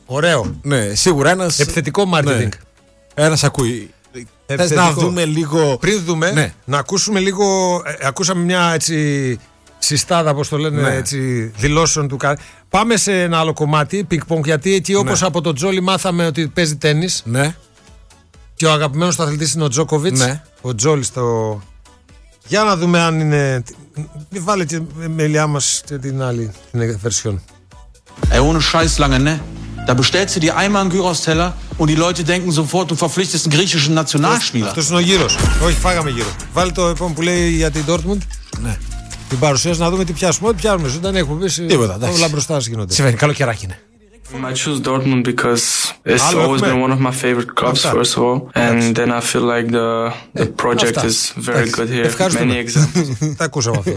Ωραίο. Ναι, σίγουρα ένας. Επιθετικό marketing. Ναι. Ένας ακούει. Θες να δούμε λίγο. Πριν δούμε, ναι. να ακούσουμε λίγο. Ακούσαμε μια έτσι συστάδα, όπως το λένε, ναι. έτσι, δηλώσεων του. Πάμε σε ένα άλλο κομμάτι, ping-pong, γιατί εκεί όπως από τον Τζόλι μάθαμε ότι παίζει τένις. Ναι. Και ο αγαπημένος του αθλητής είναι ο Τζόκοβιτς. Ναι. Ο Τζόλι στο. Για να δούμε αν είναι. Βάλε και με ηλιά μας την άλλη την version. Ohne Scheiß lange, ne? Da bestellst du dir einmal einen Gyros-Teller und die Leute denken sofort, du verpflichtest einen griechischen Nationalspieler. Αυτός είναι ο γύρος. Όχι, φάγαμε γύρο. Βάλε το επόμενο που λέει για την Dortmund. Ναι. Την παρουσίαση να δούμε τι πιάσουμε. Ό,τι πιάσουμε. Ζωντανή εκπομπή. Τίποτα. Όλα μπροστά σας γίνονται. Συμβαίνει. Καλό καιράκι είναι. I choose Dortmund because it's always been one of my favorite clubs, first of all, and then I feel like the project is very good here. Many examples. Τα ακούσαμε αυτό.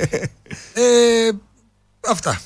Αυτά.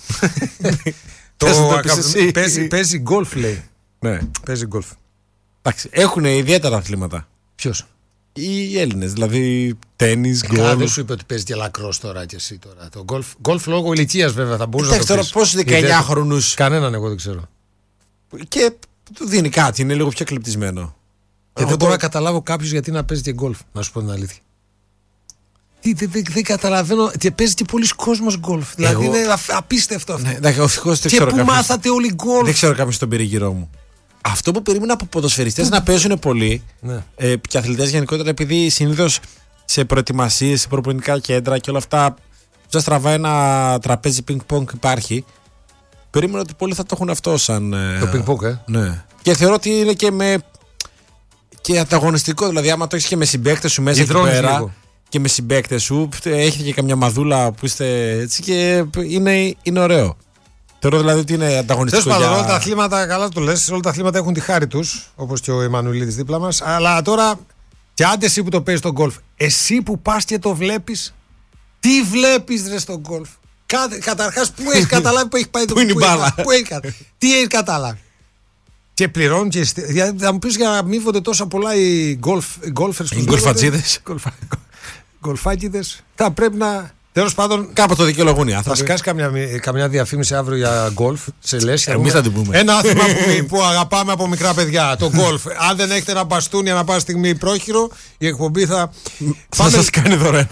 Παίζει γκολφ, λέει. Ναι. Παίζει γκολφ. Εντάξει, έχουν ιδιαίτερα αθλήματα. Ποιος? Οι Έλληνες, δηλαδή τένις, γκολφ. Δεν σου είπε ότι παίζει και λακρός τώρα και εσύ τώρα. Το γκολφ λόγω ηλικίας βέβαια θα μπορούσε να το τώρα πεις. πόσους 19χρονους. Κανέναν εγώ δεν ξέρω. Και του δίνει κάτι, είναι λίγο πιο εκλεπτισμένο. Και δεν μπορώ να καταλάβω κάποιος γιατί να παίζει και γκολφ, να σου πω την αλήθεια. Δεν καταλαβαίνω. Και παίζει και πολλοί κόσμος γκολφ. Δηλαδή είναι απίστευτο αυτό. Ναι, και πού μάθατε όλοι γκολφ. Δεν ξέρω κάποιος στον περίγυρό μου. Αυτό που περίμενα από ποδοσφαιριστές να παίζουν πολύ, ναι. Και αθλητές γενικότερα, επειδή συνήθως σε προετοιμασίες, σε προπονητικά κέντρα και όλα αυτά, σας τραβάει ένα τραπέζι πινκ-πονγκ υπάρχει. Περίμενα ότι πολλοί θα το έχουν αυτό σαν. Το πινκ-πονγκ, Ναι. Και θεωρώ ότι είναι και ανταγωνιστικό. Δηλαδή, άμα το έχεις και με συμπαίκτες σου μέσα εκεί πέρα. Λίγο. Και με συμπαίκτες σου, έχετε και καμιά μαδούλα που είστε έτσι και είναι ωραίο. Θεωρώ δηλαδή ότι είναι ανταγωνιστικό. Τέλος πάντων, όλα τα αθλήματα, καλά το λες, όλα τα αθλήματα έχουν τη χάρη τους, όπως και ο Εμμανουηλίδης δίπλα μας. Αλλά τώρα, και άντε εσύ που το παίζεις στον γκολφ, εσύ που πας και το βλέπεις, τι βλέπεις ρε στον γκολφ? Καταρχάς, πού έχεις καταλάβει που έχει πάει το γκολφ? Τι έχεις καταλάβει? Και πληρώνουν και. Θα μου πεις για να αμείβονται τόσα πολλά οι γκολφερς. Οι γκολφατζίδες. Γκολφάκιδες. Θα πρέπει να. Τέλος πάντων. Κάπου το δικαιολογούν οι Θα άνθρωποι. σκάσει καμιά διαφήμιση αύριο για γκολφ σε Λέσια. Εμείς θα την πούμε. Ένα άθλημα που αγαπάμε από μικρά παιδιά. Το γκολφ. Αν δεν έχετε ένα μπαστούνι ανά πάσα στιγμή πρόχειρο, η εκπομπή θα σας κάνει δωρεάν.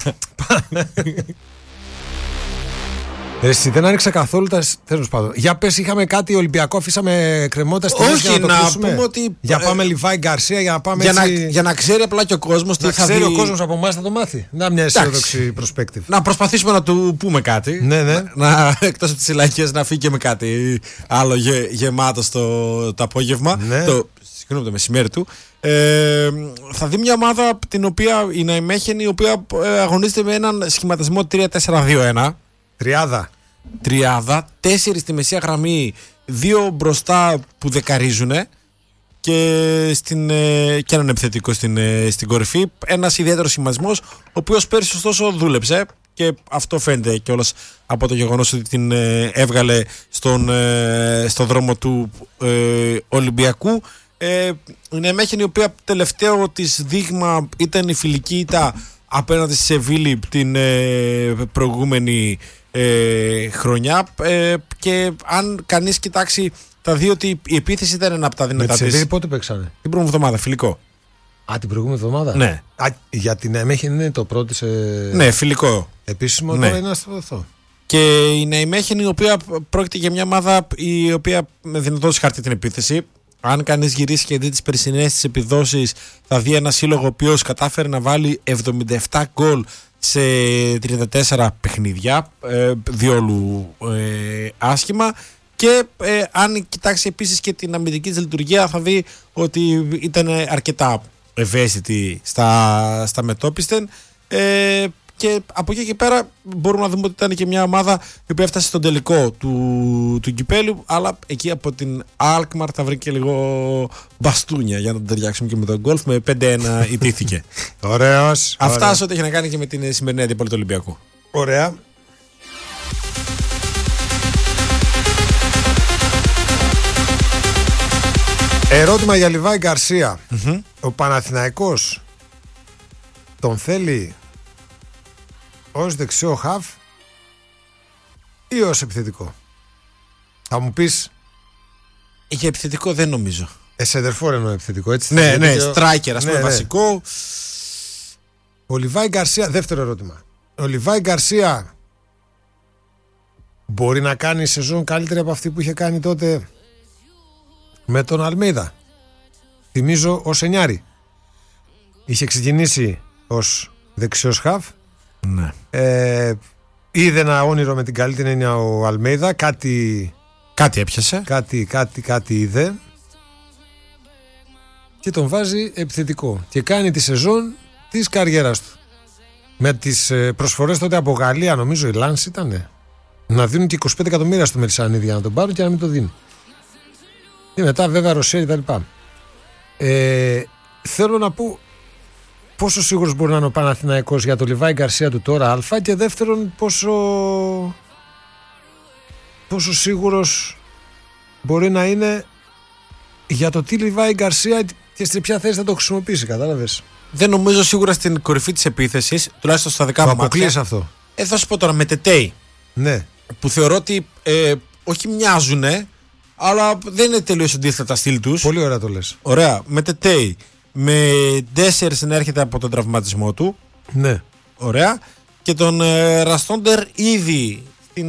Εσύ δεν άνοιξα καθόλου τα. Τέλος πάντων. Για πες, είχαμε κάτι Ολυμπιακό, αφήσαμε κρεμότητα στη μέση για να το πούμε ότι. Για πάμε Λιβάη Γκαρσία, για να πάμε για να ξέρει απλά και ο κόσμος τι θα ξέρει ο κόσμος από εμάς θα το μάθει. Να μια αισιόδοξη perspective. Να προσπαθήσουμε να του πούμε κάτι. Ναι. Εκτός από τις συλλαγές να φύγει και με κάτι άλλο γεμάτο το απόγευμα. Ναι. Συγγνώμη, το μεσημέρι του. Θα δει μια ομάδα την οποία η Ναϊμέχενη, η οποία αγωνίζεται με έναν σχηματισμό 3-4-2-1. Τριάδα, 4 στη μεσαία γραμμή, 2 μπροστά που δεκαρίζουνε και έναν επιθετικό στην κορυφή. Ένας ιδιαίτερος σχηματισμός, ο οποίος πέρσι ωστόσο δούλεψε και αυτό φαίνεται κιόλας από το γεγονός ότι την έβγαλε στον δρόμο του Ολυμπιακού. Είναι Μέχενη, η οποία τελευταίο της δείγμα ήταν η φιλική ήττα απέναντι στη Σεβίλη την προηγούμενη χρονιά, και αν κανείς κοιτάξει θα δει ότι η επίθεση ήταν ένα από τα δυνατά της. Με τη Σεβίλη πότε παίξανε? Την προηγούμενη εβδομάδα, φιλικό. Την προηγούμενη εβδομάδα? Ναι. Για την Ναϊμέχενη είναι το πρώτο σε. Ναι, φιλικό. Επίσημο, ναι. Τώρα είναι αυτό. Και η Ναϊμέχενη, η οποία πρόκειται για μια ομάδα η οποία με δυνατό χαρτί την επίθεση. Αν κανείς γυρίσει και δει τις περσινές της επιδόσεις, θα δει ένα σύλλογο ο οποίος κατάφερε να βάλει 77 γκολ σε 34 παιχνίδια, διόλου άσχημα. Και αν κοιτάξει επίσης και την αμυντική της λειτουργία, θα δει ότι ήταν αρκετά ευαίσθητη στα μετώπιστεν. Και από εκεί και πέρα μπορούμε να δούμε ότι ήταν και μια ομάδα η οποία έφτασε στον τελικό του κυπέλου, αλλά εκεί από την Alkmaar θα βρει και λίγο μπαστούνια για να τον ταιριάξουμε και με τον γκολφ. Με 5-1 ιτήθηκε. Ωραίος. Αυτά σε ό,τι έχει να κάνει και με την σημερινή αντίπαλη του Ολυμπιακού. Ωραία. Ερώτημα για Λιβάη Γκαρσία. Ο Παναθηναϊκός τον θέλει ως δεξιό χαφ ή ως επιθετικό? Θα μου πεις Για επιθετικό δεν νομίζω. Σεντερφόρ εννοώ επιθετικό, έτσι. Ναι, striker, ας πούμε, βασικό. Ο Λιβάη Γκαρσία, δεύτερο ερώτημα. Ο Λιβάη Γκαρσία μπορεί να κάνει σεζόν καλύτερη από αυτή που είχε κάνει τότε με τον Αλμέιδα. Θυμίζω ως εννιάρη. Είχε ξεκινήσει ως δεξιός χαφ. Ναι. Είδε ένα όνειρο με την καλύτερη έννοια ο Αλμέιδα. Κάτι έπιασε. Κάτι είδε. Και τον βάζει επιθετικό. Και κάνει τη σεζόν της καριέρας του. Με τις προσφορές τότε από Γαλλία, νομίζω η Λάνς ήτανε, να δίνουν και 25 εκατομμύρια στο Μελισσανίδη για να τον πάρουν και να μην το δίνουν. Και μετά βέβαια Ρωσέρι τα λοιπά. Θέλω να πω πόσο σίγουρος μπορεί να είναι ο Παναθηναϊκός για το Λιβάη Γκαρσία του τώρα Α, και δεύτερον πόσο σίγουρος μπορεί να είναι για το τι Λιβάη Γκαρσία και σε ποια θέση θα το χρησιμοποιήσει, κατάλαβες. Δεν νομίζω σίγουρα στην κορυφή της επίθεσης, τουλάχιστον στα δικά μου μάτια. Αποκλείεις αυτό. Θα σου πω τώρα με Τετέι. Ναι. Που θεωρώ ότι όχι μοιάζουνε, αλλά δεν είναι τελείως αντίθετα τα στυλ τους. Πολύ ωραία το λες. Ωραία. Με Τετέι. Με Ντέσσερς να έρχεται από τον τραυματισμό του. Ναι. Ωραία. Και τον Ραστόντερ ήδη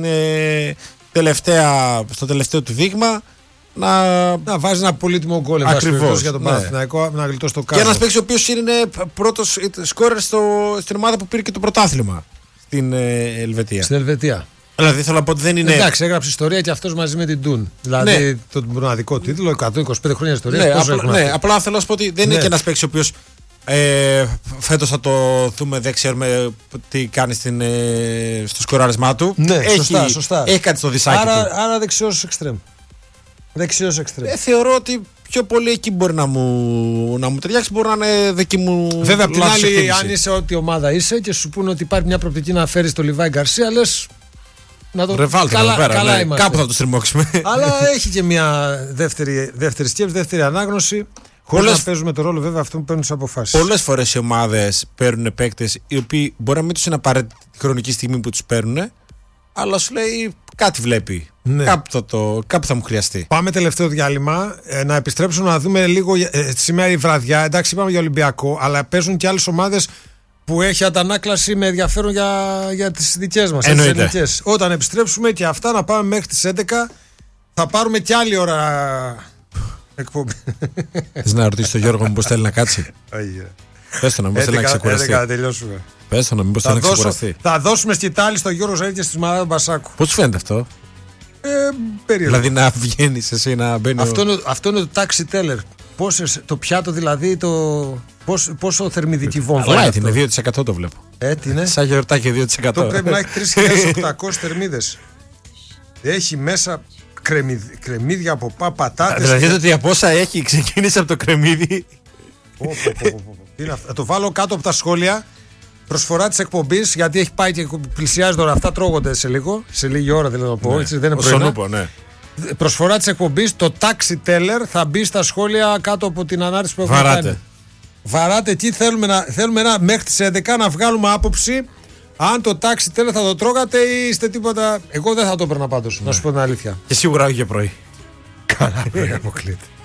στο τελευταίο του δείγμα να βάζει ένα πολύτιμο γκολ για τον Παναθηναϊκό, να γλιτώσει το κάτω. Και ένας παίκτης ο οποίος είναι πρώτος σκόρερ στην ομάδα που πήρε και το πρωτάθλημα στην Ελβετία. Στην Ελβετία. Δηλαδή θέλω να πω ότι δεν είναι. Εντάξει, έγραψε ιστορία και αυτός μαζί με την Ντουν. Δηλαδή τον μοναδικό τίτλο, 125 χρόνια ιστορία. Ναι, απλά θέλω να σου πω ότι δεν είναι και ένας παίκτης ο οποίος φέτος θα το δούμε, δεν ξέρουμε τι κάνει στο σκοράρισμά του. Ναι, σωστά. Έχει κάτι στο δισάκι του. Άρα δεξιός εξτρέμ. Θεωρώ ότι πιο πολύ εκεί μπορεί να μου ταιριάξει, μπορεί να είναι δική μου. Βέβαια, απ' την άλλη, αν είσαι ό,τι ομάδα είσαι και σου πούνε ότι υπάρχει μια προοπτική να φέρεις το Λιβάη Γκαρσία, λες. Να το Ρεβάλτε εδώ πέρα. Ναι. Είμαστε. Κάπου θα το στριμώξουμε. Αλλά έχει και μια δεύτερη σκέψη, δεύτερη ανάγνωση. Χωρίς να παίζουμε το ρόλο βέβαια αυτών που παίρνουν τις αποφάσεις. Πολλές φορές οι ομάδες παίρνουν παίκτες οι οποίοι μπορεί να μην τους είναι απαραίτητη τη χρονική στιγμή που τους παίρνουν, αλλά σου λέει κάτι βλέπει. Ναι. Κάπου θα μου χρειαστεί. Πάμε τελευταίο διάλειμμα. Να επιστρέψουμε να δούμε λίγο σήμερα η βραδιά. Εντάξει, είπαμε για Ολυμπιακό, αλλά παίζουν και άλλες ομάδες που έχει αντανάκλαση με ενδιαφέρον για τις δικές μας. Τις όταν επιστρέψουμε και αυτά, να πάμε μέχρι τις 11. Θα πάρουμε και άλλη ώρα εκπομπή. Θες να ρωτήσεις τον Γιώργο μήπως θέλει να κάτσει? Πες το να μήπως θέλει να ξεκουραστεί. Πες το να μήπως θέλει να ξεκουραστεί. Θα δώσουμε σκητάλη στον Γιώργο Ζαΐρη και στη Μαράδα Μπασάκου. Πώς σου φαίνεται αυτό? Περίεργο. Δηλαδή να βγαίνεις εσύ να μπαίνει. Αυτό είναι το taxi teller. Το πιάτο δηλαδή, πόσο θερμιδική βόμβα. Αλλά είναι 2% το βλέπω. Τι είναι? Σαν γιορτάκι 2%. Το πρέπει να έχει 3.800 θερμίδες. Έχει μέσα κρεμμύδια από πατάτες. Δηλαδή ότι από όσα έχει ξεκίνησε από το κρεμμύδι. Θα το βάλω κάτω από τα σχόλια. Προσφορά της εκπομπής, γιατί έχει πάει και πλησιάζει τώρα. Αυτά τρώγονται σε λίγο. Σε λίγη ώρα θέλω να πω. Ναι. Έτσι, δεν είναι πρωινό. Ναι. Προσφορά της εκπομπής, το taxi teller θα μπει στα σχόλια κάτω από την ανάρτηση που έχουμε κάνει. Βαράτε εκεί. Θέλουμε μέχρι τις 11 να βγάλουμε άποψη. Αν το taxi teller θα το τρώγατε ή είστε τίποτα. Εγώ δεν θα το έπαιρνα πάντως, να σου πω την αλήθεια. Και σίγουρα όχι για πρωί. Καλά, πρωί αποκλείται.